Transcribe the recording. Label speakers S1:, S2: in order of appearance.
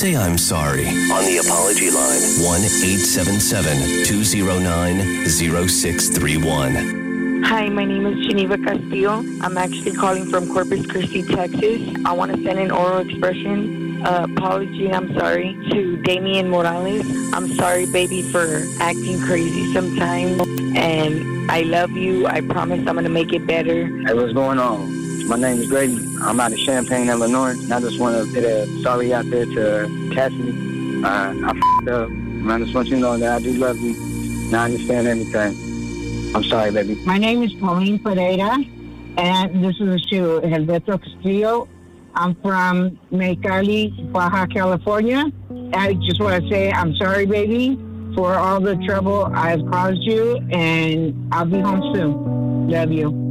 S1: say I'm sorry on the apology line. 1-877-209-0631.
S2: Hi, my name is Geneva Castillo. I'm actually calling from Corpus Christi, Texas. I want to send an oral expression apology, I'm sorry, to Damian Morales. I'm sorry, baby, for acting crazy sometimes. And I love you. I promise I'm going to make it better.
S3: Hey, what's going on? My name is Grady. I'm out of Champaign, Illinois. And I just want to put a sorry out there to Cassidy. I f***ed up. And I just want you to know that I do love you. And I understand everything. I'm sorry, baby.
S4: My name is Pauline Pereira, and this is to Gilberto Castillo. I'm from Mexicali, Baja California. I just want to say I'm sorry, baby, for all the trouble I've caused you, and I'll be home soon. Love you.